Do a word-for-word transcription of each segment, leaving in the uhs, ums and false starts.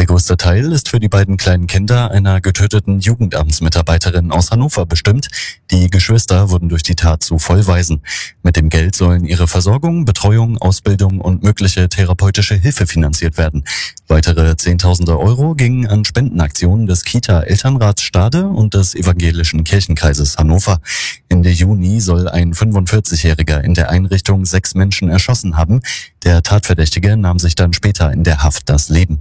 Der größte Teil ist für die beiden kleinen Kinder einer getöteten Jugendamtsmitarbeiterin aus Hannover bestimmt. Die Geschwister wurden durch die Tat zu Vollwaisen. Mit dem Geld sollen ihre Versorgung, Betreuung, Ausbildung und mögliche therapeutische Hilfe finanziert werden. Weitere Zehntausende Euro gingen an Spendenaktionen des Kita-Elternrats Stade und des Evangelischen Kirchenkreises Hannover. Ende Juni soll ein fünfundvierzigjähriger in der Einrichtung sechs Menschen erschossen haben. Der Tatverdächtige nahm sich dann später in der Haft das Leben.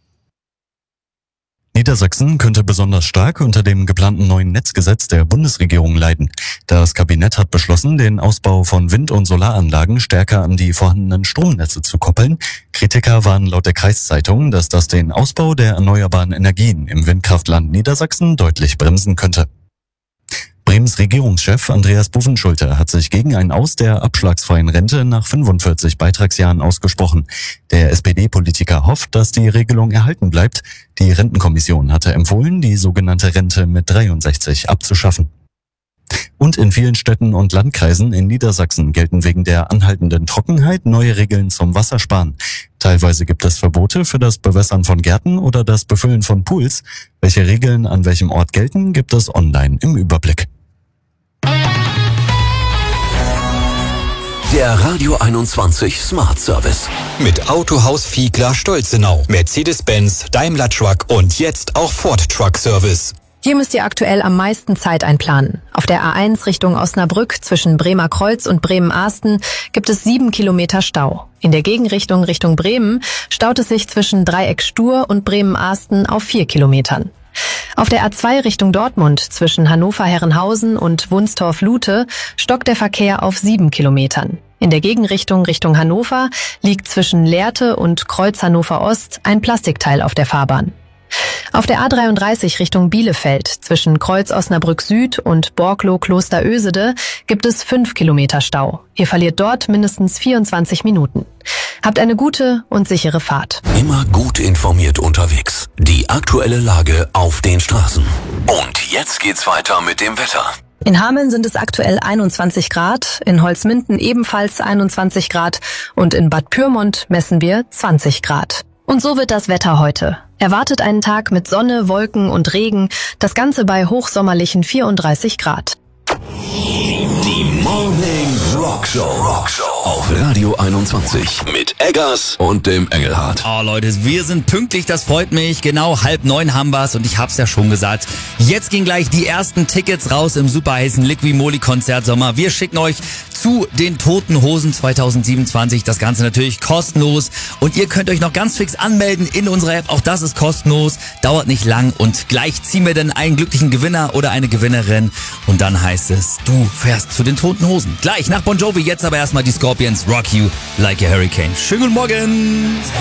Niedersachsen könnte besonders stark unter dem geplanten neuen Netzgesetz der Bundesregierung leiden. Das Kabinett hat beschlossen, den Ausbau von Wind- und Solaranlagen stärker an die vorhandenen Stromnetze zu koppeln. Kritiker warnen laut der Kreiszeitung, dass das den Ausbau der erneuerbaren Energien im Windkraftland Niedersachsen deutlich bremsen könnte. Bremens Regierungschef Andreas Buffenschulte hat sich gegen ein Aus der abschlagsfreien Rente nach fünfundvierzig Beitragsjahren ausgesprochen. Der S P D-Politiker hofft, dass die Regelung erhalten bleibt. Die Rentenkommission hatte empfohlen, die sogenannte Rente mit dreiundsechzig abzuschaffen. Und in vielen Städten und Landkreisen in Niedersachsen gelten wegen der anhaltenden Trockenheit neue Regeln zum Wassersparen. Teilweise gibt es Verbote für das Bewässern von Gärten oder das Befüllen von Pools. Welche Regeln an welchem Ort gelten, gibt es online im Überblick. Der Radio einundzwanzig Smart Service. Mit Autohaus Fiegler Stolzenau, Mercedes-Benz, Daimler Truck und jetzt auch Ford Truck Service. Hier müsst ihr aktuell am meisten Zeit einplanen. Auf der A eins Richtung Osnabrück zwischen Bremer Kreuz und Bremen-Ahsten gibt es sieben Kilometer Stau. In der Gegenrichtung Richtung Bremen staut es sich zwischen Dreieck Stur und Bremen-Ahsten auf vier Kilometern. Auf der A zwei Richtung Dortmund zwischen Hannover-Herrenhausen und Wunstorf-Lute stockt der Verkehr auf sieben Kilometern. In der Gegenrichtung Richtung Hannover liegt zwischen Lehrte und Kreuz Hannover Ost ein Plastikteil auf der Fahrbahn. Auf der A dreiunddreißig Richtung Bielefeld zwischen Kreuz Osnabrück Süd und Borklow Kloster Ösede gibt es fünf Kilometer Stau. Ihr verliert dort mindestens vierundzwanzig Minuten. Habt eine gute und sichere Fahrt. Immer gut informiert unterwegs. Die aktuelle Lage auf den Straßen. Und jetzt geht's weiter mit dem Wetter. In Hameln sind es aktuell einundzwanzig Grad, in Holzminden ebenfalls einundzwanzig Grad und in Bad Pyrmont messen wir zwanzig Grad. Und so wird das Wetter heute. Erwartet einen Tag mit Sonne, Wolken und Regen, das Ganze bei hochsommerlichen vierunddreißig Grad. Die Morning Rock Show, Rock Show auf Radio einundzwanzig mit Eggers und dem Engelhardt. Oh Leute, wir sind pünktlich, das freut mich. Genau halb neun haben wir's und ich hab's ja schon gesagt. Jetzt gehen gleich die ersten Tickets raus im super heißen Liqui-Moly-Konzert Sommer. Wir schicken euch zu den Toten Hosen zwanzig siebenundzwanzig. Das Ganze natürlich kostenlos. Und ihr könnt euch noch ganz fix anmelden in unserer App. Auch das ist kostenlos. Dauert nicht lang. Und gleich ziehen wir dann einen glücklichen Gewinner oder eine Gewinnerin. Und dann heißt es, du fährst zu den Toten Hosen. Gleich nach Bon Jovi. Jetzt aber erstmal die Scorpions. Rock You Like a Hurricane. Schönen guten Morgen.